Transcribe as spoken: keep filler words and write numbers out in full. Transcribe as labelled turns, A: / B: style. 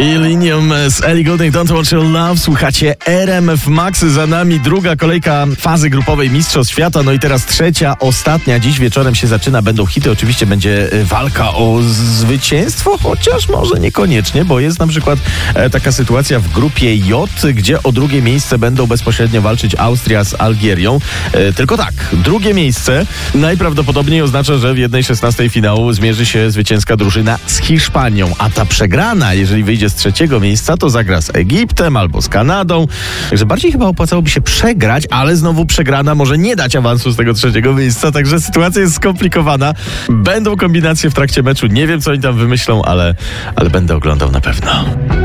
A: Illenium z Ellie Goulding, Don't Want Your Love. Słuchacie R M F Max, za nami druga kolejka fazy grupowej Mistrzostw Świata. No i teraz trzecia, ostatnia. Dziś wieczorem się zaczyna, będą hity. Oczywiście będzie walka o zwycięstwo, chociaż może niekoniecznie, bo jest na przykład taka sytuacja w grupie J, gdzie o drugie miejsce będą bezpośrednio walczyć Austria z Algierią. Tylko tak, drugie miejsce najprawdopodobniej oznacza, że w jednej szesnastej finału zmierzy się zwycięska drużyna z Hiszpanią, a ta przegrana, jeżeli wyjdzie z trzeciego miejsca, to zagra z Egiptem albo z Kanadą. Także bardziej chyba opłacałoby się przegrać, ale znowu przegrana może nie dać awansu z tego trzeciego miejsca, także sytuacja jest skomplikowana. Będą kombinacje w trakcie meczu, nie wiem co oni tam wymyślą, ale, ale będę oglądał na pewno.